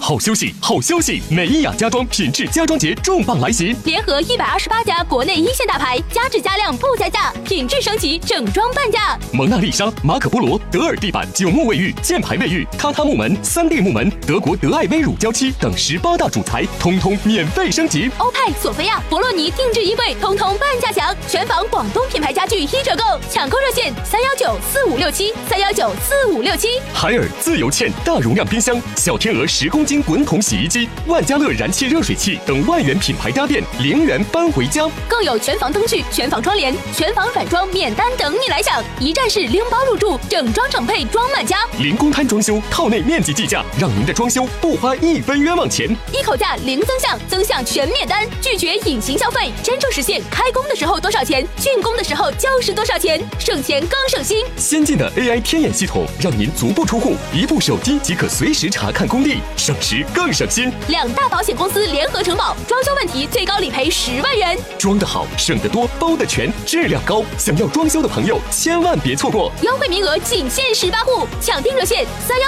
好休息，好消息！美伊雅家装品质家装节重磅来袭， 联合128家国内一线大牌，加质加量不加价，品质升级，整装半价。 蒙娜丽莎、马可波罗、德尔地板、9木卫浴、箭牌卫浴、榻榻木门、3D 木门、德国德爱威乳胶漆等18大主材，通通免费升级。 欧派、索菲亚、博洛尼定制衣柜，通通半价享。全房广东品牌家具1折购，抢购热线3194567，3194567。 海尔自由嵌大容量冰箱、小天鹅10公斤滚筒洗衣机、万家乐燃气热水器等万元品牌家电0元搬回家， 更有全房灯具、全房窗帘、全房软装免单等你来享，一站式拎包入住，整装整配装满家， 零公摊装修，套内面积计价，让您的装修不花1分冤枉钱， 一口价零增项，增项全免单，拒绝隐形消费，真正实现开工的时候多少钱，竣工的时候就是多少钱，省钱更省心。 先进的 AI 天眼系统，让您足不出户，一部手机即可随时查看工地，省时更省心。 2大保险公司联合承保，装修问题最高理赔10万元。 装得好，省得多，包得全，质量高。想要装修的朋友，千万别错过， 优惠名额仅限18户，抢订热线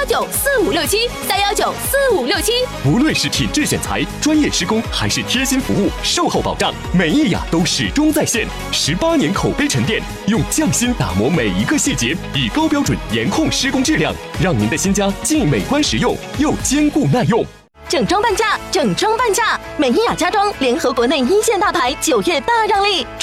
3194567，3194567。 无论是品质选材、专业施工，还是贴心服务、售后保障，美伊雅都始终在线。18年口碑沉淀，用匠心打磨每一个细节，以高标准严控施工质量，让您的新家既美观实用，又坚固耐用。 整装半价，整装半价！美伊雅家装联合国内一线大牌，9月大让利。